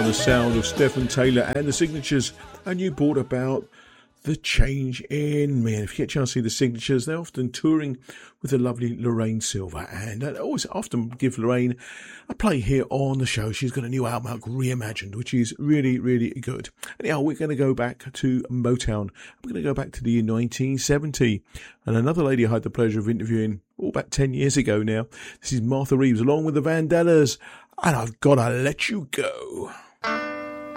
the sound of Stephen Taylor and the Signatures, and you brought about the change in me. And if you get a chance to see the Signatures, they're often touring with the lovely Lorraine Silver, and I always often give Lorraine a play here on the show. She's got a new album out, Reimagined, which is really, really good. Anyhow, we're going to go back to Motown. We're going to go back to the year 1970, and another lady I had the pleasure of interviewing about 10 years ago now. This is Martha Reeves along with the Vandellas, and I've Gotta Let You Go.